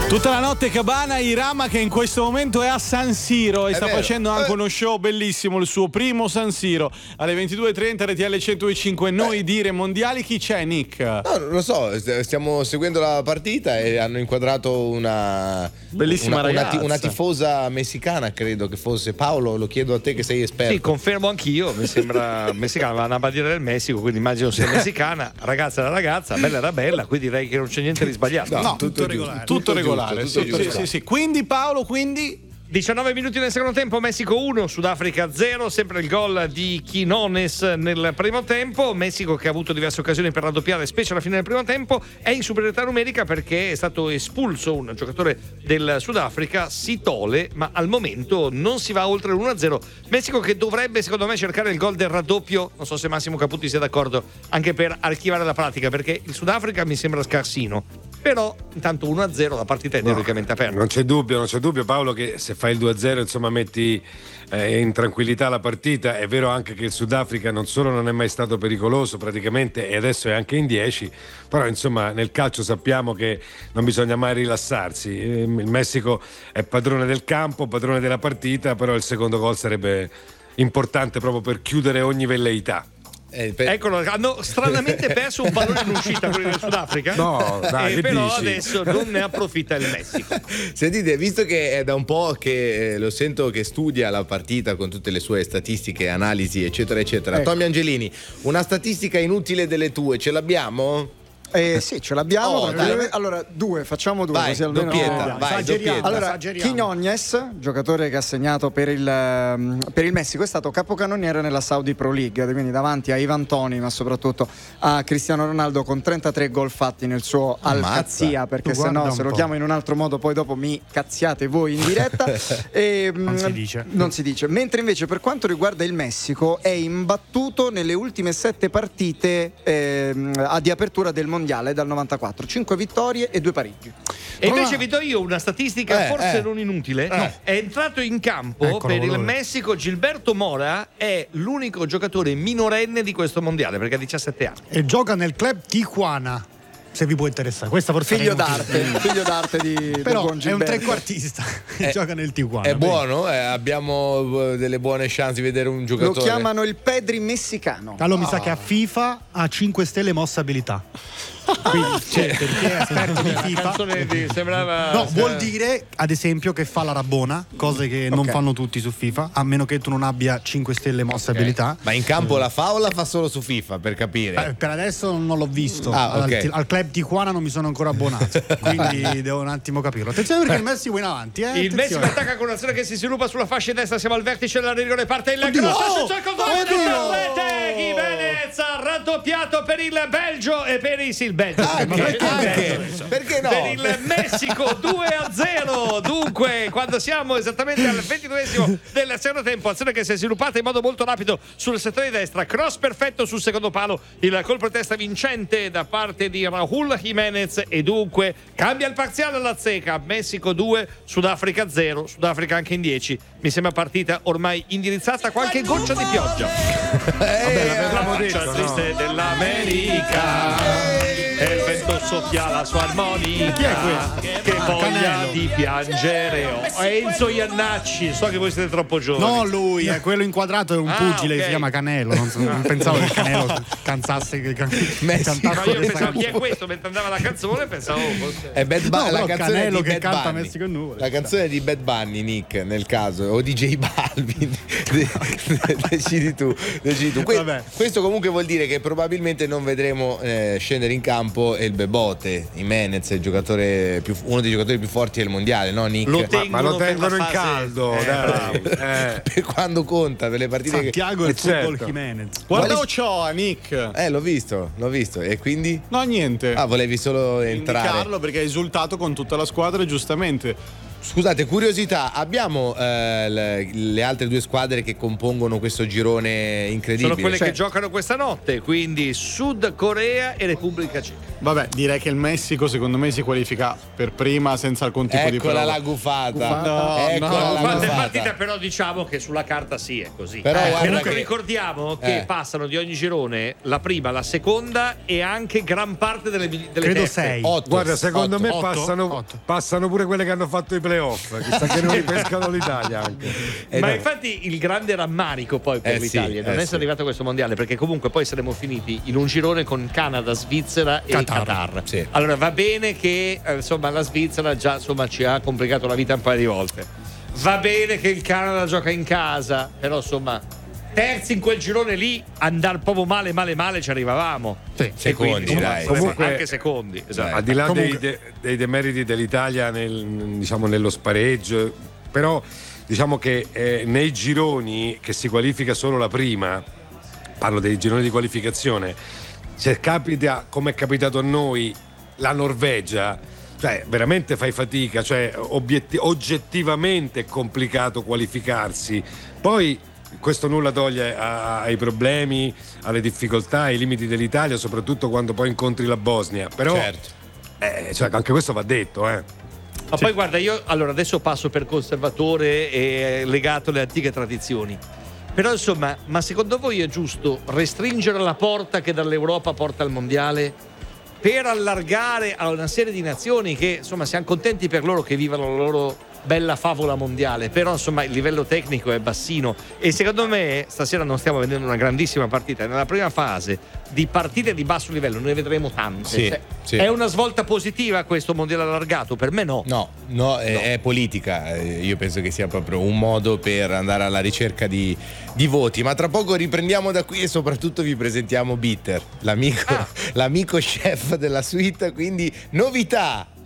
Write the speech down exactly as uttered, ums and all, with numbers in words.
Tutta la notte Cabana Irama, che in questo momento è a San Siro e È sta vero. facendo anche Eh. uno show bellissimo, il suo primo San Siro alle ventidue e trenta R T L centodue e cinque. Noi dire mondiali. Chi c'è, Nick? No, non lo so, st- stiamo seguendo la partita e hanno inquadrato una Bellissima una, una, ragazza. ti- una tifosa messicana, credo che fosse. Paolo, lo chiedo a te che sei esperto. Sì, confermo anch'io, mi sembra messicana, aveva una bandiera del Messico, quindi immagino sia messicana, ragazza era ragazza, bella era bella, quindi direi che non c'è niente di sbagliato. No, No, tutto, tutto regolare. Tutto regolare, giusto, sì, tutto sì, giusto. sì, sì. Quindi Paolo, quindi diciannove minuti nel secondo tempo, Messico uno, Sudafrica zero, sempre il gol di Quinones nel primo tempo. Messico che ha avuto diverse occasioni per raddoppiare, specie alla fine del primo tempo, è in superiorità numerica perché è stato espulso un giocatore del Sudafrica, Sitole, ma al momento non si va oltre l'uno a zero. Messico che dovrebbe secondo me cercare il gol del raddoppio, non so se Massimo Caputi sia d'accordo, anche per archivare la pratica, perché il Sudafrica mi sembra scarsino. Però intanto uno a zero, la partita è teoricamente aperta. Non c'è dubbio, non c'è dubbio Paolo che se fai il due a zero insomma metti eh, in tranquillità la partita. È vero anche che il Sudafrica non solo non è mai stato pericoloso praticamente e adesso è anche in dieci, però insomma nel calcio sappiamo che non bisogna mai rilassarsi. Eh, il Messico è padrone del campo, padrone della partita, però il secondo gol sarebbe importante proprio per chiudere ogni velleità. Eh, per- Eccolo, hanno stranamente perso un pallone in uscita quelli del Sudafrica. No, dai, e che però dici? adesso non ne approfitta il Messico. Sentite, visto che è da un po' che eh, lo sento che studia la partita con tutte le sue statistiche, analisi, eccetera, eccetera. Ecco. Tommy Angelini, una statistica inutile delle tue, ce l'abbiamo? Eh, sì, ce l'abbiamo. Oh, dai. Allora, due, facciamo due. Vai, così almeno doppietta, vai, Esageriamo. doppietta. Allora, Esageriamo. Quinones, giocatore che ha segnato per il, ehm, per il Messico, è stato capocannoniere nella Saudi Pro League, quindi davanti a Ivan Toney, ma soprattutto a Cristiano Ronaldo, con trentatré gol fatti nel suo Al Ammazza. Qazzia, perché Tu se guarda no, un se lo po'. chiamo in un altro modo, poi dopo mi cazziate voi in diretta. E, Non mm, si dice. Non si dice. Mentre invece per quanto riguarda il Messico è imbattuto nelle ultime sette partite ehm, a- di apertura del mondiale dal novantaquattro, cinque vittorie e due pareggi. E invece vi do io una statistica Eh, forse eh. non inutile. Eh. È entrato in campo Eccolo, per il lui. Messico Gilberto Mora, è l'unico giocatore minorenne di questo mondiale perché ha diciassette anni. E gioca nel club Tijuana, se vi può interessare. Questa forse Figlio era inutile. d'arte, figlio d'arte di del Però buon è un Gilberto. trequartista Eh, gioca nel Tijuana. È vedi? buono? Eh, abbiamo eh, delle buone chance di vedere un Lo giocatore. chiamano il Pedri messicano. Allora mi sa che a FIFA ha cinque stelle mossa abilità. Quindi, cioè, per chi è esperto di FIFA. Canzone di- sembrava No, vuol dire ad esempio che fa la rabbona, cose che non Ok. fanno tutti su FIFA, a meno che tu non abbia cinque stelle mossa abilità. Ma in campo la fa o la fa solo su FIFA, per capire? Eh, per adesso non l'ho visto. Ah, al, ok. al club Tijuana non mi sono ancora abbonato, quindi devo un attimo capirlo. Attenzione perché il Messico è in avanti, eh? il Messico attenzione. attacca con un'azione che si sviluppa sulla fascia destra, siamo al vertice della rigore, parte il Oddio! cross, Oh! attenzione col gol, Oddio! rete, Jimenez ha raddoppiato per il Belgio e per il, sì, il Belgio, Anche, ma perché il anche. Belgio adesso? Perché no? Per il Messico due a zero. Dunque, quando siamo esattamente al ventiduesimo del secondo tempo, azione che si è sviluppata in modo molto rapido sul settore di destra, cross perfetto sul secondo palo, il colpo di testa vincente da parte di Raúl Jiménez e dunque cambia il parziale alla zecca. Messico due, Sudafrica zero, Sudafrica anche in dieci. Mi sembra partita ormai indirizzata a qualche goccia di pioggia. Eh, La faccia triste dell'America e il vento soffia la sua armonica. Chi è questo? Che voglia Canelo. di piangere. Oh, Enzo Iannacci, so che voi siete troppo giovani. No, lui, è quello inquadrato, è un Ah, pugile, ok. si chiama Canelo. Non, so- non pensavo che Canelo cantasse che can- Messico. No, cantasse io questa pensavo chi è canzone. questo mentre andava la canzone, pensavo fosse. È Bad Bu- No, la però canzone Canelo di che Bad canta Bunny. Messico in nuvole. La canzone di Bad Bunny, Nick, nel caso, o di J Balvin. De- de- decidi tu, decidi tu. Que- Vabbè. questo comunque vuol dire che probabilmente non vedremo eh, scendere in campo il Bebote, Jimenez, il giocatore più, uno dei giocatori più forti del mondiale, no Nick? Lo Ma, tengono ma lo per tengono la in fase- caldo, Eh, dai. Eh. Per quando conta, per le partite Santiago e Eh, il football certo. Jimenez. guarda Quali- Ochoa, Nick. che... Eh, l'ho visto, l'ho visto. E quindi? No, niente. Ah, volevi solo entrare. Indicarlo perché ha esultato con tutta la squadra e giustamente. Scusate, curiosità, abbiamo eh, le, le altre due squadre che compongono questo girone incredibile? Sono quelle Cioè, che giocano questa notte, quindi Sud Corea e Repubblica Ceca. Vabbè, direi che il Messico secondo me si qualifica per prima senza alcun tipo di eccola prova. la gufata. Gufata. Eccola No, la no, Quante gufata. partite però diciamo che sulla carta sì è così. Però Eh, guarda comunque che- ricordiamo che Eh. passano di ogni girone la prima, la seconda e anche gran parte delle, delle Credo terze. sei. Otto. Guarda, secondo Otto. me Otto? passano, Otto. passano pure quelle che hanno fatto i playoff. Chissà che non ripescano l'Italia anche. Eh, Ma no. infatti il grande rammarico poi per Eh sì, l'Italia non eh essere sì. arrivato a questo mondiale, perché comunque poi saremmo finiti in un girone con Canada, Svizzera e Qatar. Qatar. Sì. Allora va bene che eh, insomma la Svizzera già insomma ci ha complicato la vita un paio di volte. Va bene che il Canada gioca in casa, però insomma terzi in quel girone lì, andare proprio male male male ci arrivavamo. Sì. E quindi, Secondi, dai. comunque, Comunque- anche secondi. Esatto. Al di là Comunque- dei, de- dei demeriti dell'Italia nel, diciamo, nello spareggio, però diciamo che eh, nei gironi che si qualifica solo la prima, parlo dei gironi di qualificazione, se capita come è capitato a noi la Norvegia, cioè veramente fai fatica, cioè obietti- oggettivamente è complicato qualificarsi. Poi questo nulla toglie a- ai problemi, alle difficoltà, ai limiti dell'Italia, soprattutto quando poi incontri la Bosnia. Però Certo. eh, cioè, anche questo va detto, eh. Ma poi guarda, io allora adesso passo per conservatore e legato alle antiche tradizioni. Però insomma, ma secondo voi è giusto restringere la porta che dall'Europa porta al mondiale per allargare a una serie di nazioni che insomma siamo contenti per loro che vivano la loro bella favola mondiale, però insomma il livello tecnico è bassino e secondo me stasera non stiamo vedendo una grandissima partita. Nella prima fase di partite di basso livello ne vedremo tante. Sì, Cioè, sì. È una svolta positiva questo mondiale allargato? Per me no. No, no, è, è politica. Eh, Io penso che sia proprio un modo per andare alla ricerca di, di voti. Ma tra poco riprendiamo da qui e soprattutto vi presentiamo Bitter, l'amico, Ah. l'amico chef della suite. Quindi novità.